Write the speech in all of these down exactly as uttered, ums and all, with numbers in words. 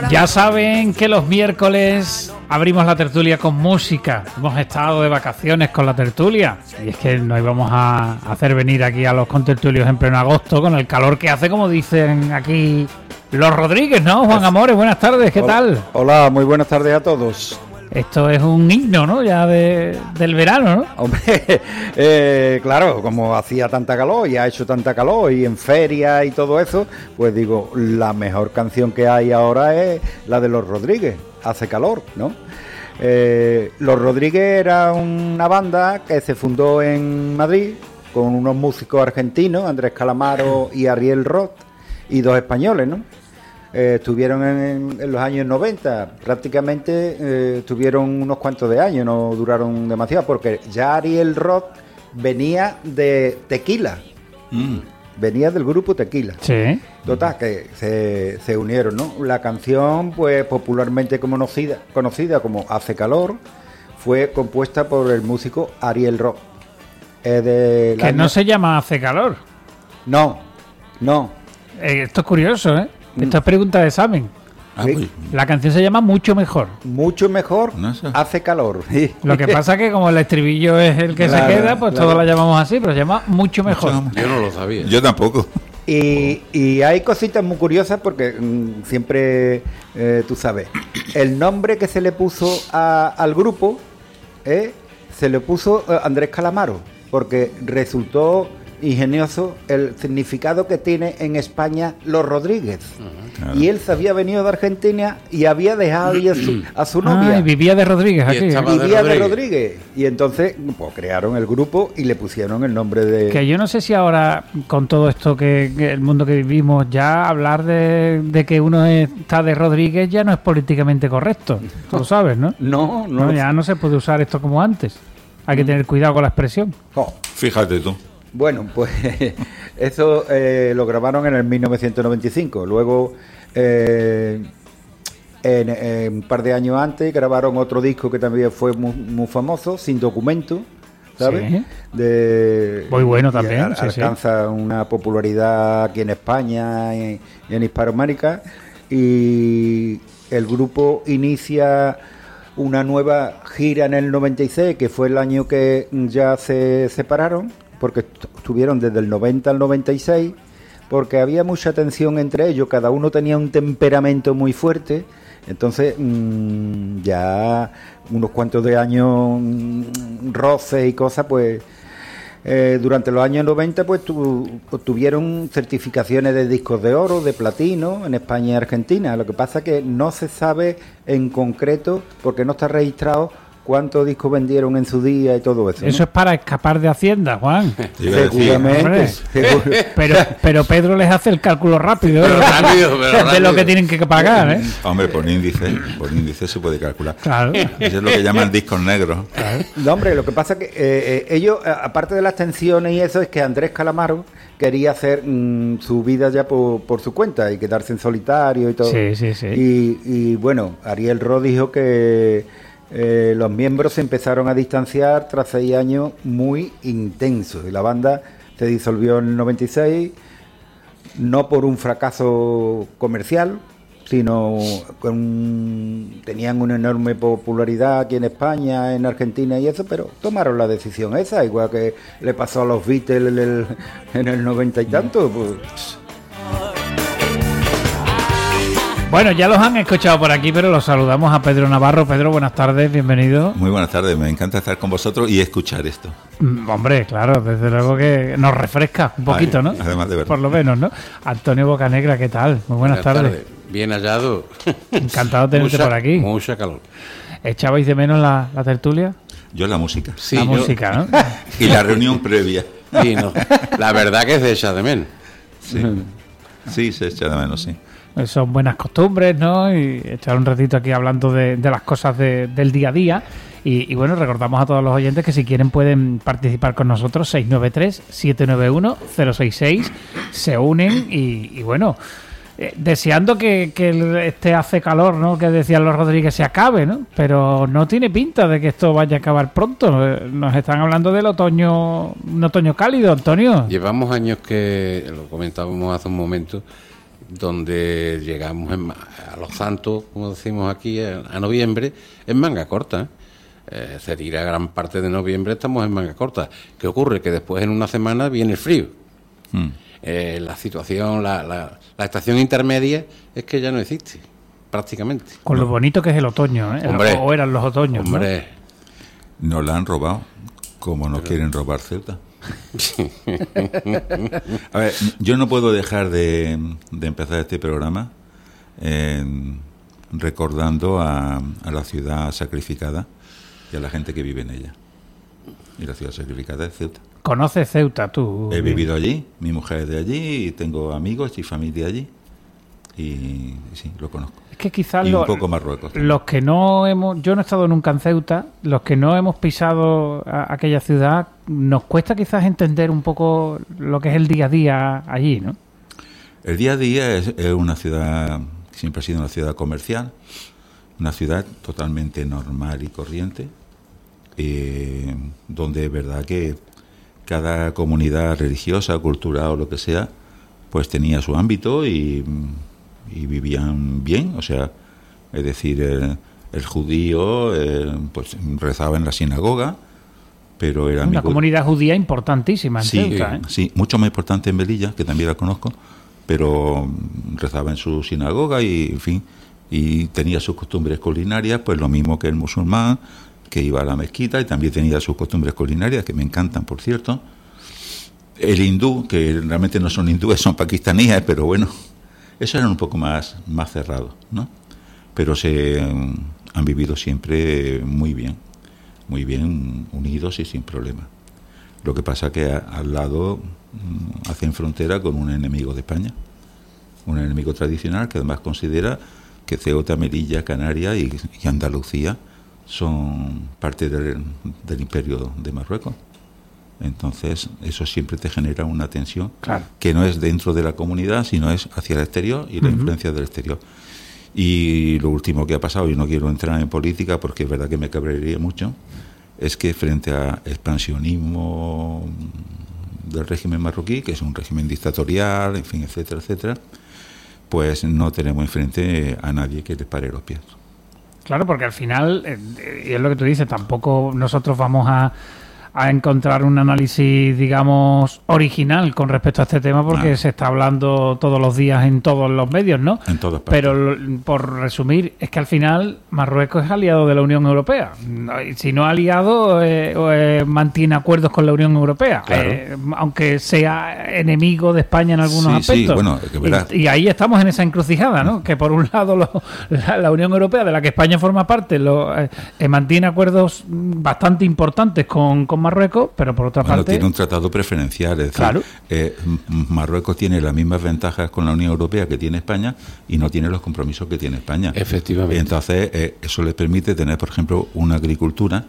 Ya saben que los miércoles abrimos la tertulia con música. Hemos estado de vacaciones con la tertulia y es que no íbamos a hacer venir aquí a los contertulios en pleno agosto con el calor que hace, como dicen aquí los Rodríguez, ¿no? Juan Amores, buenas tardes, ¿qué hola, tal? Hola, muy buenas tardes a todos. Esto es un himno, ¿no? Ya de, del verano, ¿no? Hombre, eh, claro, como hacía tanta calor y ha hecho tanta calor y en feria y todo eso, pues digo, la mejor canción que hay ahora es la de Los Rodríguez, Hace Calor, ¿no? Eh, Los Rodríguez era una banda que se fundó en Madrid con unos músicos argentinos, Andrés Calamaro y Ariel Roth, y dos españoles, ¿no? Eh, estuvieron en, en los años noventa, prácticamente eh, estuvieron unos cuantos de años, no duraron demasiado, porque ya Ariel Roth venía de Tequila, mm. venía del grupo Tequila. Sí. Total, que se, se unieron, ¿no? La canción, pues popularmente conocida, conocida como Hace Calor, fue compuesta por el músico Ariel Roth. Eh, de que año... no se llama Hace Calor. No, no. Eh, esto es curioso, ¿eh? Esto es pregunta de examen. Ah, sí. La canción se llama Mucho Mejor. Mucho mejor, no sé. Hace calor. Sí. Lo que pasa es que como el estribillo es el que claro, se queda, pues claro. Todos la llamamos así, pero se llama Mucho Mejor. Mucho, yo no lo sabía. Yo tampoco. Y, y hay cositas muy curiosas porque mmm, siempre, eh, tú sabes, el nombre que se le puso a, al grupo, eh, se le puso eh, Andrés Calamaro, porque resultó ingenioso el significado que tiene en España Los Rodríguez. Uh-huh. Claro. Y él se había venido de Argentina y había dejado a su, a su novia. Ah, y vivía de Rodríguez aquí. Vivía de Rodríguez. de Rodríguez. Y entonces pues, crearon el grupo y le pusieron el nombre de... Que yo no sé si ahora, con todo esto que, que el mundo que vivimos, ya hablar de, de que uno está de Rodríguez ya no es políticamente correcto. Tú lo sabes, ¿no? No, no. no ya no se puede usar esto como antes. Hay que tener cuidado con la expresión. Oh, fíjate tú. Bueno, pues eso eh, lo grabaron en el mil novecientos noventa y cinco. Luego, eh, en, en un par de años antes, grabaron otro disco que también fue muy, muy famoso, Sin Documento, ¿sabes? Sí. De, muy bueno también. Al, sí, alcanza sí. una popularidad aquí en España y, y en Hispanoamérica. Y el grupo inicia una nueva gira en el noventa y seis, que fue el año que ya se separaron, porque estuvieron desde el noventa al noventa y seis, porque había mucha tensión entre ellos, cada uno tenía un temperamento muy fuerte, entonces mmm, ya unos cuantos de años mmm, roces y cosas, pues eh, durante los años noventa pues tu, obtuvieron certificaciones de discos de oro, de platino en España y Argentina. Lo que pasa es que no se sabe en concreto, porque no está registrado, cuántos discos vendieron en su día y todo eso, ¿no? Eso es para escapar de Hacienda, Juan. Seguramente. Seguro. Pero, pero Pedro les hace el cálculo rápido, pero rápido, pero rápido. De lo que tienen que pagar, ¿eh? Hombre, por índice, por índice se puede calcular. Claro. Eso es lo que llaman discos negros. Claro. No, hombre, lo que pasa es que eh, eh, ellos, aparte de las tensiones y eso, es que Andrés Calamaro quería hacer mmm, su vida ya por, por su cuenta y quedarse en solitario y todo. Sí, sí, sí. Y, y bueno, Ariel Roth dijo que Eh, los miembros se empezaron a distanciar tras seis años muy intensos y la banda se disolvió en el noventa y seis, no por un fracaso comercial, sino con tenían una enorme popularidad aquí en España, en Argentina y eso, pero tomaron la decisión esa, igual que le pasó a los Beatles en el, en el noventa y tanto, pues. Bueno, ya los han escuchado por aquí, pero los saludamos a Pedro Navarro. Pedro, buenas tardes, bienvenido. Muy buenas tardes, me encanta estar con vosotros y escuchar esto. Mm, hombre, claro, desde luego que nos refresca un poquito, ¿no? Además de verdad. Por lo menos, ¿no? Antonio Bocanegra, ¿qué tal? Muy buenas, buenas tardes. tardes. Bien hallado. Encantado de tenerte mucha, por aquí. Mucha calor. ¿Echabais de menos la, la tertulia? Yo la música. Sí, la yo... música, ¿no? Y la reunión previa. Sí, no. La verdad que se echa de menos. Sí, sí se echa de menos, sí. Son buenas costumbres, ¿no? Y echar un ratito aquí hablando de, de las cosas de, del día a día. Y, y bueno, recordamos a todos los oyentes que si quieren pueden participar con nosotros, seis nueve tres, siete nueve uno, cero seis seis, se unen y, y bueno, eh, deseando que, que este Hace Calor, ¿no? Que decían los Rodríguez se acabe, ¿no? Pero no tiene pinta de que esto vaya a acabar pronto. Nos están hablando del otoño, un otoño cálido, Antonio. Llevamos años que, lo comentábamos hace un momento, donde llegamos en, a los santos, como decimos aquí, a, a noviembre, en manga corta. Eh, es decir, a gran parte de noviembre estamos en manga corta. ¿Qué ocurre? Que después en una semana viene el frío. Mm. Eh, la situación, la, la, la estación intermedia es que ya no existe, prácticamente. Con lo bonito que es el otoño, ¿eh? Hombre, o eran los otoños, hombre. ¿no? Nos la han robado, como no Pero... quieren robar Ceuta. A ver, yo no puedo dejar de, de empezar este programa eh, recordando a, a la ciudad sacrificada y a la gente que vive en ella. Y la ciudad sacrificada es Ceuta. ¿Conoces Ceuta tú? He vivido allí, mi mujer es de allí y tengo amigos y familia allí. Y, y sí, lo conozco. Es que quizás y lo, un poco Marruecos también. Los que no hemos, yo no he estado nunca en Ceuta, los que no hemos pisado a aquella ciudad, nos cuesta quizás entender un poco lo que es el día a día allí, ¿no? El día a día es, es una ciudad, siempre ha sido una ciudad comercial, una ciudad totalmente normal y corriente, eh, donde es verdad que cada comunidad religiosa, cultural o lo que sea, pues tenía su ámbito y, y vivían bien, o sea, es decir, el, el judío eh, pues rezaba en la sinagoga, pero era una amigo... comunidad judía importantísima en sí, Ceuta, ¿eh? Sí, mucho más importante en Melilla, que también la conozco, pero rezaba en su sinagoga y, en fin, y tenía sus costumbres culinarias, pues lo mismo que el musulmán, que iba a la mezquita, y también tenía sus costumbres culinarias, que me encantan, por cierto. El hindú, que realmente no son hindúes, son pakistaníes, pero bueno, esos eran un poco más, más cerrados, ¿no? Pero se um, han vivido siempre muy bien, muy bien unidos y sin problema. Lo que pasa que a, al lado um, hacen frontera con un enemigo de España, un enemigo tradicional que además considera que Ceuta, Melilla, Canarias y, y Andalucía son parte del, del imperio de Marruecos. Entonces eso siempre te genera una tensión, claro, que no es dentro de la comunidad, sino es hacia el exterior y la uh-huh. influencia del exterior. Y lo último que ha pasado, y no quiero entrar en política porque es verdad que me cabrearía mucho, es que frente a expansionismo del régimen marroquí, que es un régimen dictatorial, en fin, etcétera, etcétera, pues no tenemos enfrente a nadie que les pare los pies. Claro, porque al final, eh, y es lo que tú dices, tampoco nosotros vamos a, a encontrar un análisis, digamos, original con respecto a este tema, porque ah. se está hablando todos los días en todos los medios, ¿no? En todas partes. Pero, por resumir, es que al final Marruecos es aliado de la Unión Europea. Si no aliado, eh, eh, mantiene acuerdos con la Unión Europea, claro. eh, aunque sea enemigo de España en algunos sí, aspectos. Sí, bueno, que verás. Y, y ahí estamos en esa encrucijada, ¿no? Que por un lado lo, la, la Unión Europea, de la que España forma parte, lo, eh, mantiene acuerdos bastante importantes con, con Marruecos, pero por otra bueno, parte... tiene un tratado preferencial, es decir, claro. eh, Marruecos tiene las mismas ventajas con la Unión Europea que tiene España y no tiene los compromisos que tiene España. Efectivamente. Entonces, eh, eso les permite tener, por ejemplo, una agricultura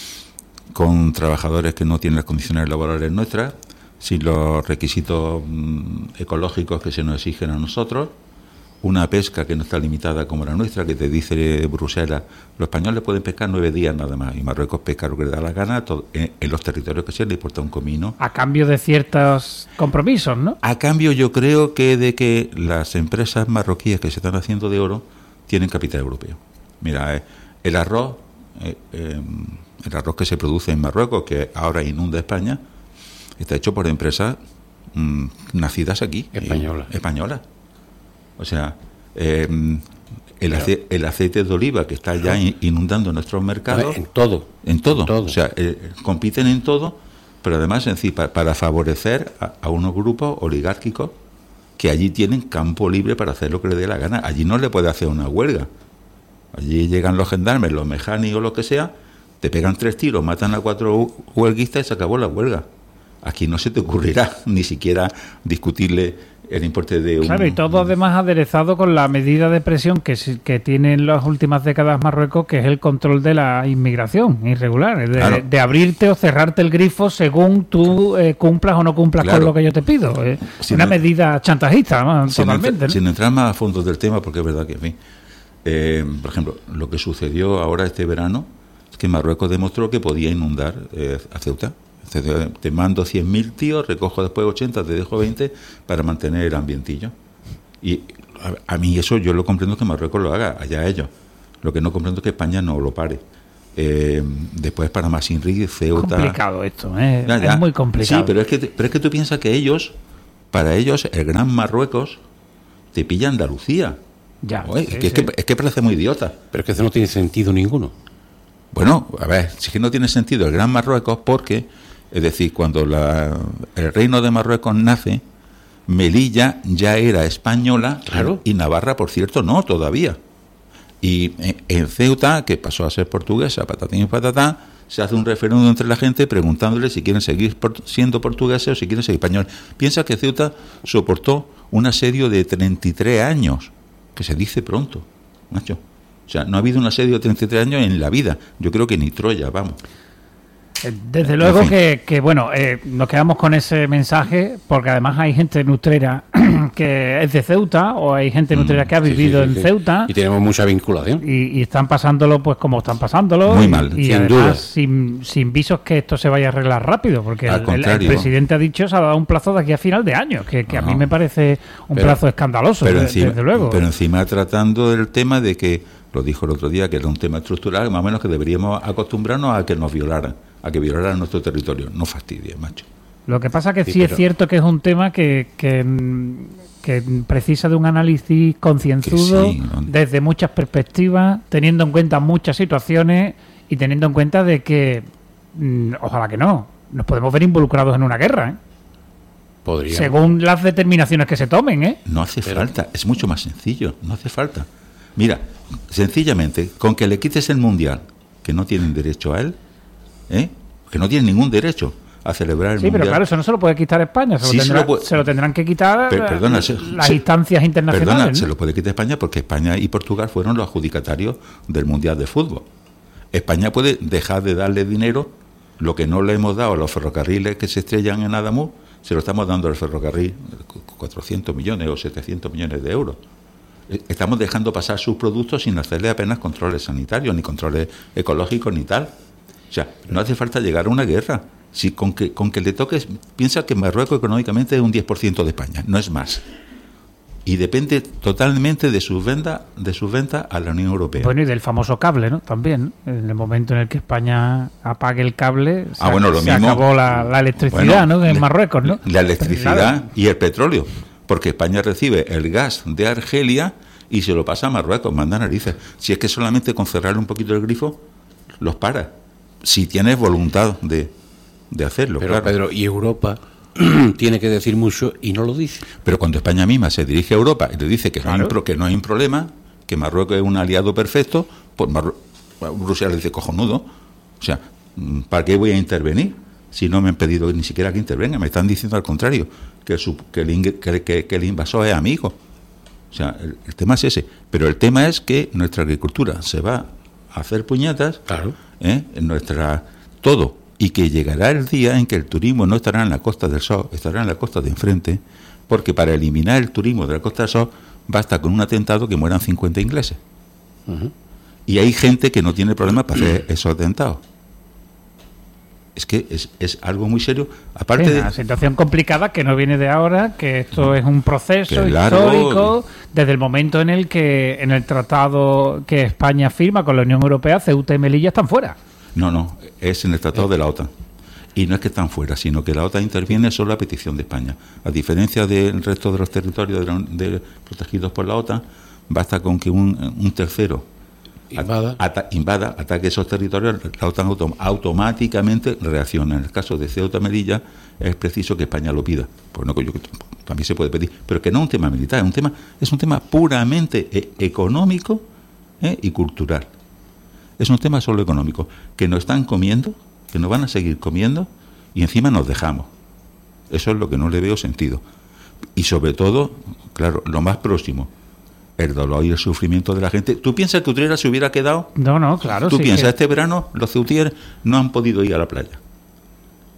con trabajadores que no tienen las condiciones laborales nuestras, sin los requisitos mm, ecológicos que se nos exigen a nosotros, una pesca que no está limitada como la nuestra, que te dice Bruselas, los españoles pueden pescar nueve días nada más, y Marruecos pesca lo que le da la gana todo, en, en los territorios que se le importa un comino. A cambio de ciertos compromisos, ¿no? A cambio, yo creo que de que las empresas marroquíes que se están haciendo de oro tienen capital europeo. Mira, eh, el arroz, eh, eh, el arroz que se produce en Marruecos, que ahora inunda España, está hecho por empresas mmm, nacidas aquí. Españolas. Eh, españolas. O sea, eh, el, ace- el aceite de oliva que está ya inundando nuestros mercados. En todo. En todo. En todo. O sea, eh, compiten en todo, pero además en sí, para, para favorecer a, a unos grupos oligárquicos que allí tienen campo libre para hacer lo que les dé la gana. Allí no le puede hacer una huelga. Allí llegan los gendarmes, los mejánicos o lo que sea, te pegan tres tiros, matan a cuatro huelguistas y se acabó la huelga. Aquí no se te ocurrirá ni siquiera discutirle el importe de un... Claro, y todo además aderezado con la medida de presión que, que tiene en las últimas décadas Marruecos, que es el control de la inmigración irregular, de, claro. de abrirte o cerrarte el grifo según tú eh, cumplas o no cumplas claro. con lo que yo te pido. Es eh, una no, medida chantajista, ¿no? sin totalmente. Entrar, ¿no? Sin entrar más a fondo del tema, porque es verdad que, en fin, eh, por ejemplo, lo que sucedió ahora este verano es que Marruecos demostró que podía inundar eh, a Ceuta. Te mando cien mil tíos, recojo después ochenta, te dejo veinte para mantener el ambientillo. Y a, a mí eso yo lo comprendo que Marruecos lo haga, allá ellos. Lo que no comprendo es que España no lo pare. Eh, después para Masinri, Ceuta... Es complicado esto, ¿eh? Ya, ya. Es muy complicado. Sí, pero es que pero es que tú piensas que ellos, para ellos, el gran Marruecos te pilla Andalucía. Ya, Oye, sí, que es sí. que es que parece muy idiota. Pero es que eso no tiene sentido ninguno. Bueno, a ver, si es que no tiene sentido el gran Marruecos porque, es decir, cuando la, el reino de Marruecos nace, Melilla ya era española, Claro. y Navarra, por cierto, no, todavía. Y en, en Ceuta, que pasó a ser portuguesa, patatín y patatá, se hace un referéndum entre la gente preguntándole si quieren seguir por, siendo portugueses o si quieren seguir españoles. Piensa que Ceuta soportó un asedio de treinta y tres años, que se dice pronto, macho. O sea, no ha habido un asedio de treinta y tres años en la vida. Yo creo que ni Troya, vamos. Desde luego En fin. que, que, bueno, eh, nos quedamos con ese mensaje porque además hay gente nutrera que es de Ceuta o hay gente nutrera que ha Sí, sí, vivido sí, en sí. Ceuta Y tenemos mucha vinculación. y, y están pasándolo pues como están pasándolo. Muy y- mal, Y, sin además duda. sin, sin visos que esto se vaya a arreglar rápido porque Al el, el- el contrario. presidente ha dicho se ha dado un plazo de aquí a final de año que, que a mí No. me parece un Pero- plazo escandaloso, Pero de- encima, desde luego. pero encima tratando del tema de que, lo dijo el otro día, que era un tema estructural, más o menos que deberíamos acostumbrarnos a que nos violaran, a que violaran nuestro territorio. No fastidies, macho. Lo que pasa que sí, Sí, es pero- cierto que es un tema que, que, mm, que precisa de un análisis concienzudo Que sí, ¿no? desde muchas perspectivas, teniendo en cuenta muchas situaciones y teniendo en cuenta de que, mm, ojalá que no, nos podemos ver involucrados en una guerra, ¿eh? Podríamos. Según las determinaciones que se tomen, ¿eh? No hace Pero- falta, es mucho más sencillo, no hace falta. Mira, sencillamente, con que le quites el mundial, que no tienen derecho a él, ¿eh? que no tienen ningún derecho a celebrar el Sí, mundial. pero claro, eso no se lo puede quitar España, se, Sí, lo, se tendrá- lo puede- se lo tendrán que quitar Per- perdona, eh, se- las se- instancias internacionales. Perdona, ¿no? se lo puede quitar España porque España y Portugal fueron los adjudicatarios del Mundial de Fútbol. España puede dejar de darle dinero, lo que no le hemos dado a los ferrocarriles que se estrellan en Adamuz, se lo estamos dando al ferrocarril, cuatrocientos millones o setecientos millones de euros. Eh, Estamos dejando pasar sus productos sin hacerle apenas controles sanitarios, ni controles ecológicos, ni tal. O sea, no hace falta llegar a una guerra. Si con que, con que le toques, piensa que Marruecos económicamente es un diez por ciento de España, no es más. Y depende totalmente de sus ventas de sus ventas a la Unión Europea. Bueno, y del famoso cable, ¿no? También, ¿no? En el momento en el que España apague el cable, se, Ah, bueno, lo se mismo. acabó la, la electricidad, Bueno, ¿no? En le- Marruecos, ¿no? La electricidad Claro. y el petróleo. Porque España recibe el gas de Argelia y se lo pasa a Marruecos, manda narices. Si es que solamente con cerrarle un poquito el grifo, los para. Si tienes voluntad de, de hacerlo, Pero, claro. Pedro, y Europa tiene que decir mucho y no lo dice. Pero cuando España misma se dirige a Europa y le dice que, no, hay, Claro. pro- que no hay un problema, que Marruecos es un aliado perfecto, pues Marru- Rusia le dice cojonudo. O sea, ¿para qué voy a intervenir? Si no me han pedido ni siquiera que intervenga, me están diciendo al contrario, que, su- que, el, ing- que, que- que el invasor es amigo. O sea, el, el tema es ese. Pero el tema es que nuestra agricultura se va a hacer puñetas, Claro. ¿eh? en nuestra todo, y que llegará el día en que el turismo no estará en la Costa del Sol, estará en la costa de enfrente, porque para eliminar el turismo de la Costa del Sol basta con un atentado que mueran cincuenta ingleses. Ujú. Y hay gente que no tiene problema para hacer esos atentados. Es que es, es algo muy serio. Aparte Es de... una situación complicada que no viene de ahora, que esto es un proceso Que es largo. histórico desde el momento en el que en el tratado que España firma con la Unión Europea, Ceuta y Melilla están fuera. No, no, es en el Tratado de la OTAN. Y no es que están fuera, sino que la OTAN interviene solo a petición de España. A diferencia del resto de los territorios de la- de- protegidos por la OTAN, basta con que un, un tercero Invada. ata- invada, ataque esos territorios, la OTAN autom- automáticamente reacciona. En el caso de Ceuta y Melilla es preciso que España lo pida. Pues no, yo, también se puede pedir, pero que no es un tema militar, es un tema, es un tema puramente e- económico, ¿eh? y cultural. Es un tema solo económico, que nos están comiendo, que nos van a seguir comiendo y encima nos dejamos. Eso es lo que no le veo sentido. Y sobre todo, claro, lo más próximo, el dolor y el sufrimiento de la gente. ¿Tú piensas que Utrera se hubiera quedado? No, no, claro. ¿Tú sí piensas, que- este verano los ceutíes no han podido ir a la playa?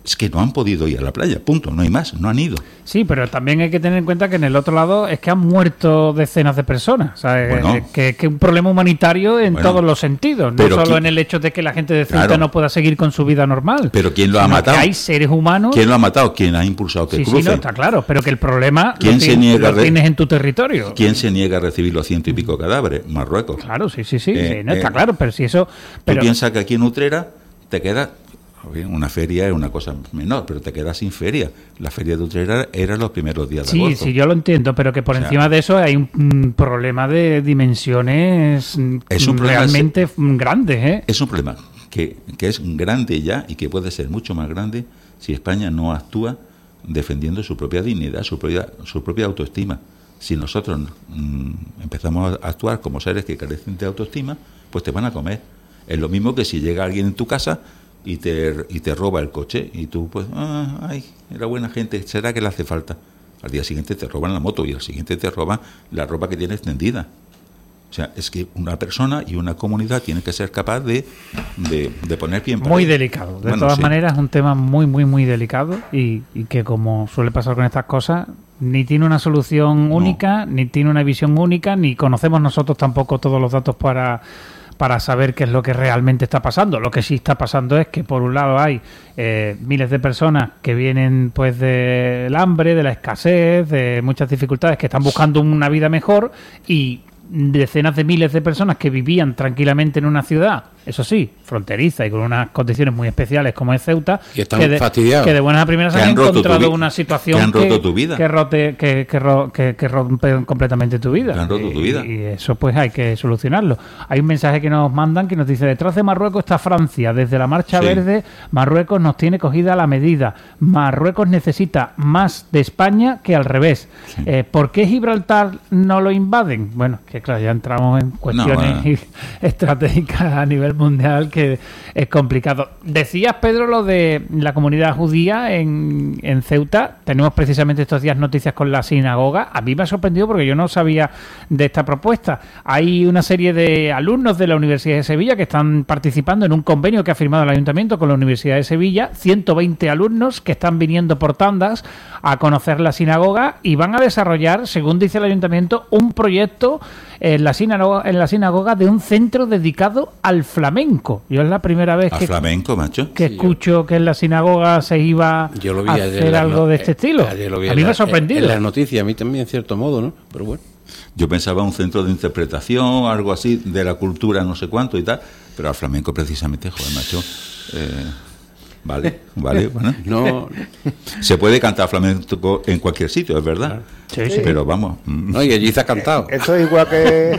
es que no han podido ir a la playa, punto, no hay más, no han ido. Sí, pero también hay que tener en cuenta que en el otro lado es que han muerto decenas de personas. O sea, Bueno. es que es que un problema humanitario en Bueno, todos los sentidos, no pero solo qui- en el hecho de que la gente de Ceuta Claro. no pueda seguir con su vida normal. Pero ¿quién lo ha sino matado? Que hay seres humanos. ¿Quién lo ha matado? ¿Quién ha impulsado que Sí, sí, cruce? no, está claro, pero que el problema ¿Quién lo, se tien- niega a lo re- tienes en tu territorio. ¿Quién se niega a recibir los ciento y pico cadáveres? Marruecos. Claro, sí, sí, sí, Eh, sí, no, está eh, claro, pero si eso... Tú Pero, piensas que aquí en Utrera te queda, bien, una feria es una cosa menor, pero te quedas sin feria. La feria de Utrera era los primeros días de sí, agosto. sí, yo lo entiendo, pero que por O sea, encima de eso hay un, un problema de dimensiones mm, Es un problema realmente mm, grandes, ¿eh? Es un problema que, que es grande ya y que puede ser mucho más grande si España no actúa defendiendo su propia dignidad, su propia, su propia autoestima. Si nosotros mm, empezamos a actuar como seres que carecen de autoestima, pues te van a comer. Es lo mismo que si llega alguien en tu casa y te, y te roba el coche y tú, pues, ah, ay, era buena gente, ¿será que le hace falta? Al día siguiente te roban la moto y al siguiente te roban la ropa que tienes tendida. O sea, es que una persona y una comunidad tiene que ser capaz de, de, de poner pie en pared. Muy delicado. De Bueno, todas sí. maneras, es un tema muy, muy, muy delicado y, y que, como suele pasar con estas cosas, ni tiene una solución No. única, ni tiene una visión única, ni conocemos nosotros tampoco todos los datos para para saber qué es lo que realmente está pasando. Lo que sí está pasando es que, por un lado, hay eh, miles de personas que vienen pues del hambre, de la escasez, de muchas dificultades, que están buscando una vida mejor, y decenas de miles de personas que vivían tranquilamente en una ciudad, eso sí, fronteriza y con unas condiciones muy especiales como es Ceuta, Y están que, de, fastidiados. que de buenas a primeras Que han han roto tu encontrado vi- una situación que han roto tu vida. que rote, que, que, ro- que- que rompe completamente tu vida. Que han roto tu Y- vida. Y, eso pues hay que solucionarlo. Hay un mensaje que nos mandan que nos dice: detrás de Marruecos está Francia, desde la Marcha Sí. Verde Marruecos nos tiene cogida la medida. Marruecos necesita más de España que al revés. Sí. Eh, ¿Por qué Gibraltar no lo invaden? Bueno, que claro, ya entramos en cuestiones bueno. estratégicas a nivel mundial que es complicado. Decías, Pedro, lo de la comunidad judía en, en Ceuta. Tenemos precisamente estos días noticias con la sinagoga. A mí me ha sorprendido porque yo no sabía de esta propuesta. Hay una serie de alumnos de la Universidad de Sevilla que están participando en un convenio que ha firmado el Ayuntamiento con la Universidad de Sevilla. ciento veinte alumnos que están viniendo por tandas a conocer la sinagoga y van a desarrollar, según dice el Ayuntamiento, un proyecto en la sinagoga, en la sinagoga de un centro dedicado al flamenco. Yo es la primera vez A que, flamenco, macho. que Sí, escucho que en la sinagoga se iba Yo lo vi a ayer hacer en la algo no- de este eh, estilo. ayer lo vi A en mí me la- ha sorprendido. En las noticias, a mí también, en cierto modo, ¿no? Pero bueno. Yo pensaba un centro de interpretación, algo así, de la cultura, no sé cuánto y tal, pero al flamenco precisamente, joder, macho. eh, vale, vale, bueno. No, Se puede cantar flamenco en cualquier sitio, es verdad. Sí, sí. Pero vamos, mm, no, y allí se ha cantado. Eso es igual que.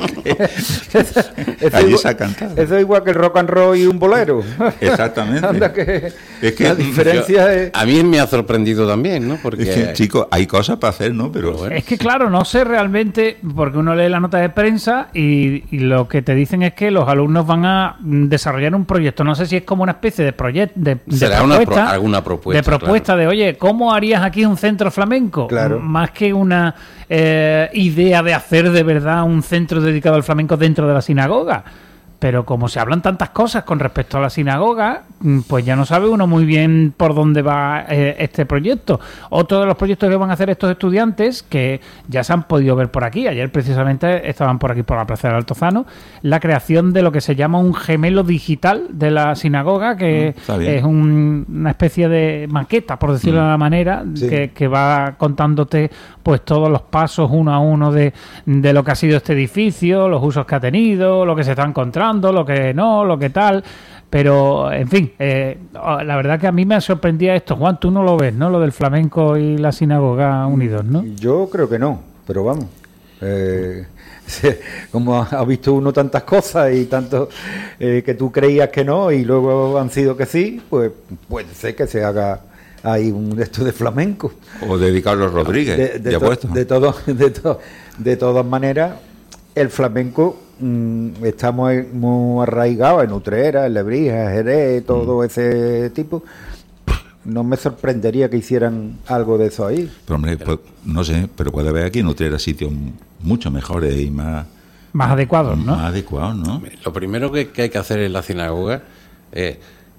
eso allí igual- se ha cantado. Eso es igual que el rock and roll y un bolero. Exactamente. Anda que, Es que- la diferencia es. A mí me ha sorprendido también, ¿no? Porque Es que, chicos, hay cosas para hacer, ¿no? Pero bueno. Es que claro, no sé realmente, porque uno lee la nota de prensa y, y lo que te dicen es que los alumnos van a mm, desarrollar un proyecto. No sé si es como una especie de proyecto, de, de Será una pro- propuesta, alguna propuesta, de propuesta de, oye, ¿cómo harías aquí un centro flamenco? Claro. Más que una eh, idea de hacer de verdad un centro dedicado al flamenco dentro de la sinagoga. Pero como se hablan tantas cosas con respecto a la sinagoga, mm, pues ya no sabe uno muy bien por dónde va eh, este proyecto. Otro de los proyectos que van a hacer estos estudiantes, que ya se han podido ver por aquí, ayer precisamente estaban por aquí por la Plaza del Altozano, la creación de lo que se llama un gemelo digital de la sinagoga, que Mm, está bien. es un- una especie de maqueta, por decirlo de una manera, Sí. que, que va contándote pues todos los pasos uno a uno de, de lo que ha sido este edificio, los usos que ha tenido, lo que se está encontrando, lo que no, lo que tal. Pero, en fin, eh, la verdad que a mí me sorprendía esto. Juan, tú no lo ves, ¿no? Lo del flamenco y la sinagoga unidos, ¿no? Yo creo que no, pero vamos. Eh, como ha ha visto uno tantas cosas y tanto eh, que tú creías que no y luego han sido que sí, pues puede ser que se haga ahí un esto de flamenco. o de Carlos Rodríguez, De, de ya to- puesto. de todo, de, to- de todas maneras, el flamenco mm, está muy, muy arraigado en Utrera, en Lebrija, Jerez, todo ese tipo. No me sorprendería que hicieran algo de eso ahí. Pero hombre, pues, no sé, pero puede haber aquí en Utrera sitios mucho mejores y más, Más adecuados, ¿no? más adecuados, ¿no? Lo primero que, que hay que hacer en la sinagoga es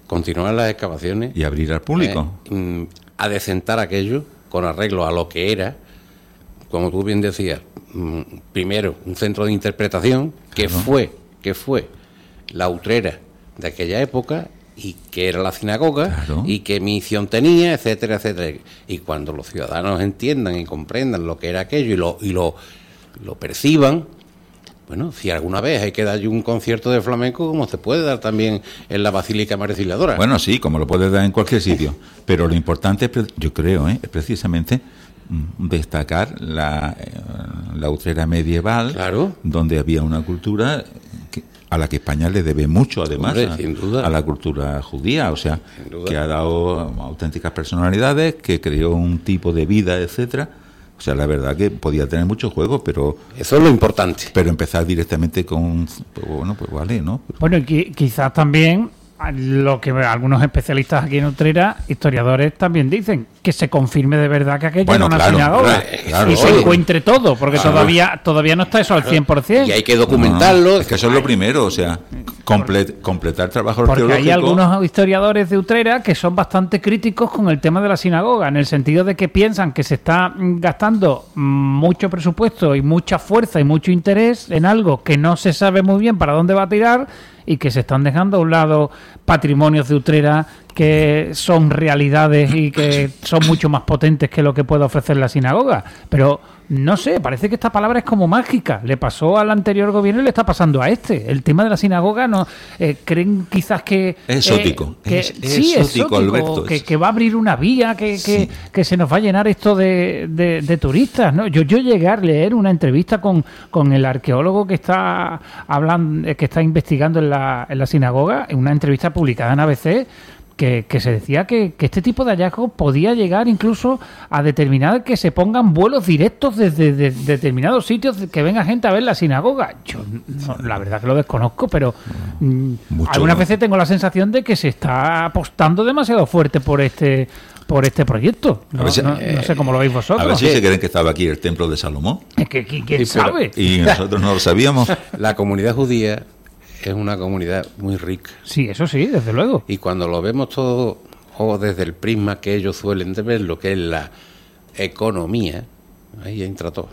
continuar las excavaciones y abrir al público. Eh, mm, adecentar aquello con arreglo a lo que era, como tú bien decías, mm, primero un centro de interpretación que Claro. fue, que fue la Utrera de aquella época y que era la sinagoga Claro. y qué misión tenía, etcétera, etcétera. Y cuando los ciudadanos entiendan y comprendan lo que era aquello y lo, y lo, lo perciban, bueno, si alguna vez hay que dar un concierto de flamenco, como se puede dar también en la Basílica María Auxiliadora. Bueno, sí, como lo puedes dar en cualquier sitio. Pero lo importante, es pre- yo creo, ¿eh? es precisamente mm, destacar la, eh, la Utrera medieval, Claro. donde había una cultura que- a la que España le debe mucho, además, Hombre, a, sin duda. a la cultura judía. O sea, Sin duda. que ha dado auténticas personalidades, que creó un tipo de vida, etcétera. O sea, la verdad que podía tener muchos juegos, pero Eso es lo importante. pero empezar directamente con, pues bueno, pues vale, ¿no? Bueno, y qui- quizás también a lo que algunos especialistas aquí en Utrera, historiadores, también dicen, que se confirme de verdad que aquello Bueno, era una claro, sinagoga. claro, claro, y se oye. encuentre todo, porque Claro. todavía todavía no está eso al cien por ciento. Y hay que documentarlo. No, es que eso es lo primero, o sea, comple- completar trabajo Porque arqueológico. hay algunos historiadores de Utrera que son bastante críticos con el tema de la sinagoga, en el sentido de que piensan que se está mm, gastando mm, mucho presupuesto y mucha fuerza y mucho interés en algo que no se sabe muy bien para dónde va a tirar y que se están dejando a un lado patrimonios de Utrera que son realidades y que son mucho más potentes que lo que puede ofrecer la sinagoga. Pero no sé, parece que esta palabra es como mágica. Le pasó al anterior gobierno y le está pasando a este. El tema de la sinagoga, no eh, creen quizás que... Es exótico. eh, que- Es- es sí, exótico, Alberto, que, es- que va a abrir una vía, que, que, Sí. que se nos va a llenar esto de, de- de turistas, ¿no? Yo, yo llegué a leer una entrevista con, con el arqueólogo que está hablando, que está investigando en la, en la sinagoga, en una entrevista publicada en A B C, que, que se decía que, que este tipo de hallazgos podía llegar incluso a determinar que se pongan vuelos directos desde de- determinados sitios, que venga gente a ver la sinagoga. Yo no, la verdad que lo desconozco, pero mm, Mucho, algunas ¿no? veces tengo la sensación de que se está apostando demasiado fuerte por este por este proyecto. No, A ver si- no- no sé cómo lo veis vosotros. A ver si se creen que estaba aquí el templo de Salomón Es que, que- ¿quién Sí, pero- sabe? y nosotros no lo sabíamos. La comunidad judía es una comunidad muy rica. Sí, eso sí, desde luego. Y cuando lo vemos todo, o desde el prisma que ellos suelen de ver, lo que es la economía, ahí entra todo.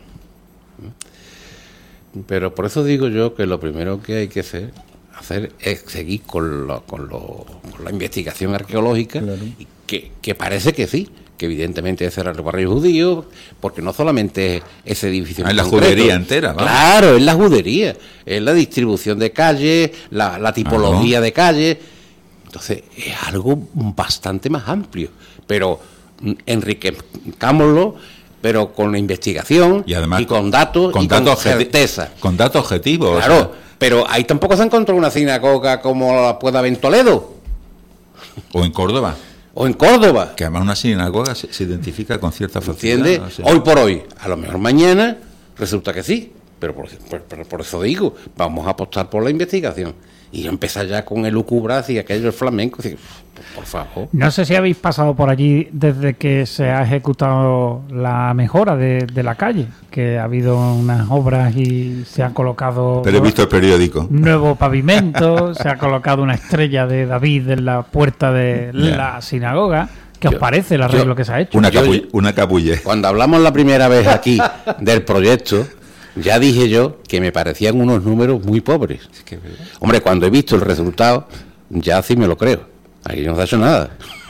Pero por eso digo yo que lo primero que hay que hacer, hacer es seguir con, lo- con, lo- con la investigación arqueológica, y que, que parece que sí, que evidentemente ese era el barrio judío, porque no solamente es ese edificio. Ah, en es la concreto. judería entera, vamos. Claro, es la judería, es la distribución de calles, la, la tipología de calles. Entonces, es algo bastante más amplio, pero mm, enriquezcámoslo, pero con la investigación Y además con datos y con datos objeti- certeza. Con datos objetivos. o Claro, sea, pero ahí tampoco se encontró una sinagoga como la pueda haber en Toledo o en Córdoba, o en Córdoba, que además una sinagoga se, se identifica con cierta facilidad. ¿entiendes? o sea. Hoy por hoy, a lo mejor mañana resulta que sí, pero por, por- por- por eso digo, vamos a apostar por la investigación y empezar ya con el lucubras y aquello el flamenco, y decir, por favor. No sé si habéis pasado por allí desde que se ha ejecutado la mejora de, de la calle, que ha habido unas obras y se han colocado Pero he visto el periódico. nuevo pavimento, se ha colocado una estrella de David en la puerta de Ya. la sinagoga. ¿Qué os Yo- parece el arreglo yo- que se ha hecho? Una, Yo- capu- una capulle. Cuando hablamos la primera vez aquí del proyecto, ya dije yo que me parecían unos números muy pobres. Hombre, cuando he visto el resultado, ya sí me lo creo. Aquí no se ha hecho nada.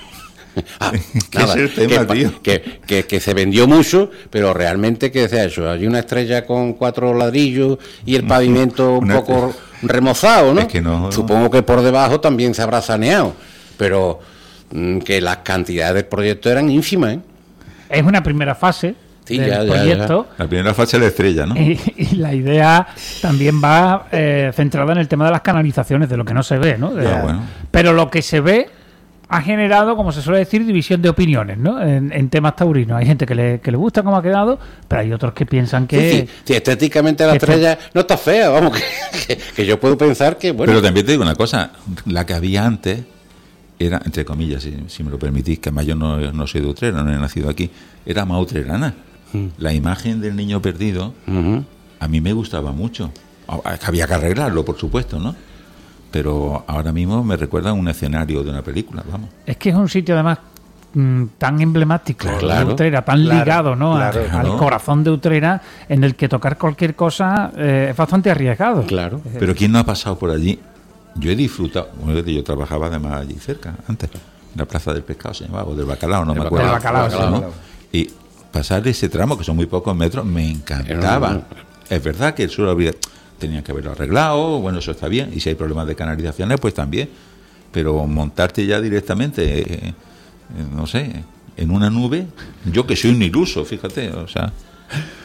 Ah, ¿Qué es el tema, que, pa- tío? Que, que- que se vendió mucho, pero realmente ¿qué se ha hecho? Hay una estrella con cuatro ladrillos y el pavimento un Una- poco remozado, ¿no? Es que no- Supongo que por debajo también se habrá saneado, pero mm, que las cantidades del proyecto eran ínfimas, ¿eh? Es una primera fase Sí, del ya, ya, proyecto. La primera fase es la estrella, ¿no? Y, y la idea también va eh, centrada en el tema de las canalizaciones, de lo que no se ve, ¿no? De- Ya, bueno. Pero lo que se ve ha generado, como se suele decir, división de opiniones, ¿no? En, en temas taurinos. Hay gente que le, que le gusta cómo ha quedado, pero hay otros que piensan que... Sí, sí, sí, estéticamente la que estrella no está fea, vamos, que, que- que yo puedo pensar que, bueno, Pero también te digo una cosa, la que había antes era, entre comillas, si, si me lo permitís, que además yo no, no soy de Utrera, no he nacido aquí, era más utrerana. La imagen del niño perdido ujú, a mí me gustaba mucho. Ah, que había que arreglarlo, por supuesto, ¿no? pero ahora mismo me recuerda a un escenario de una película, vamos. Es que es un sitio además mm, tan emblemático, Claro. de Utrera, tan Claro, ligado, ¿no? A- claro, al ¿no? corazón de Utrera, en el que tocar cualquier cosa eh, es bastante arriesgado. Claro. Pero ¿quién no ha pasado por allí? Yo he disfrutado, bueno, yo trabajaba además allí cerca, antes, en la Plaza del Pescado se llamaba, o del Bacalao, no Del me acuerdo. Bacalao, del Bacalao, ¿no? Y pasar ese tramo, que son muy pocos metros, me encantaba. Era un- Es verdad que el sur habría, tenían que haberlo arreglado, bueno, eso está bien, y si hay problemas de canalizaciones, pues también. Pero montarte ya directamente, eh, eh, no sé, en una nube, yo que soy un iluso, fíjate, o sea,